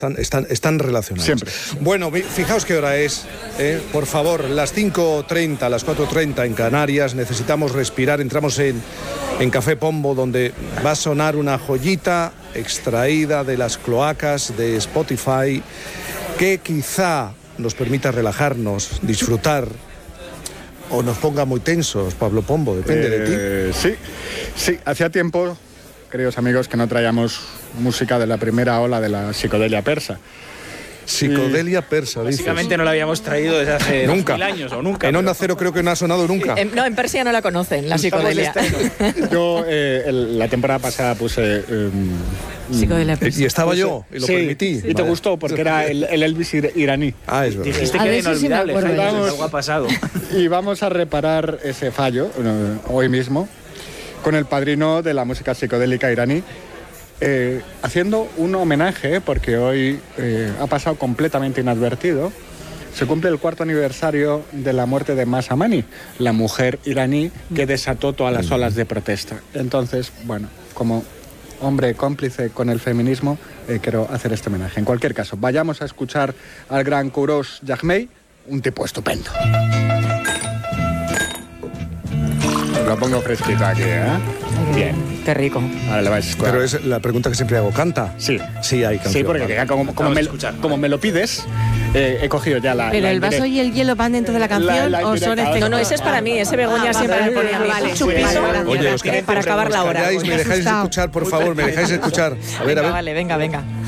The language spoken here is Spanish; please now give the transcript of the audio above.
Están relacionados. Siempre. Bueno, fijaos qué hora es. Por favor, las 5:30, las 4:30 en Canarias. Necesitamos respirar. Entramos en Café Pombo, donde va a sonar una joyita extraída de las cloacas de Spotify, que quizá nos permita relajarnos, disfrutar, o nos ponga muy tensos, Pablo Pombo, depende de ti. Sí, hacía tiempo, queridos amigos, que no traíamos música de la primera ola de la psicodelia persa. Psicodelia persa, dices. Básicamente no la habíamos traído desde hace 2000 años o nunca. En Onda Cero creo que no ha sonado nunca. No, en Persia no la conocen, la psicodelia. Yo la temporada pasada puse... psicodelia persa. Y estaba yo, y lo permití. Y te gustó, porque era el Elvis iraní. Es verdad. Dijiste que era inolvidable, algo ha pasado. Y vamos a reparar ese fallo hoy mismo con el padrino de la música psicodélica iraní, haciendo un homenaje, porque hoy ha pasado completamente inadvertido. Se cumple el 4º aniversario de la muerte de Mahsa Amini, la mujer iraní que desató todas las olas de protesta. Entonces, bueno, como hombre cómplice con el feminismo, quiero hacer este homenaje. En cualquier caso, vayamos a escuchar al gran Kourosh Jagmei, un tipo estupendo. Lo pongo fresquito aquí, ¿eh? Bien. Qué rico. Ahora le vais a escuchar. Pero es la pregunta que siempre hago, ¿canta? Sí. Sí, hay canción. Sí, porque como me lo pides, he cogido ya la... ¿Pero el vaso y el hielo van dentro de la canción o son efectos? No, ese es para mí, ese Begoña siempre me pone a mí. Vale. Un chupito Oye, os para acabar la hora. ¿Me dejáis escuchar, por favor? ¿Me dejáis escuchar? A ver. Vale, venga.